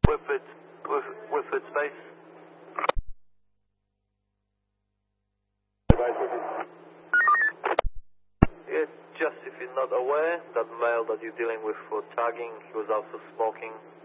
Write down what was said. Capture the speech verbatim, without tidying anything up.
Whitford, Whitford, Whitford space. Yes, just if you're not aware, that male that you're dealing with for tagging, he was also smoking.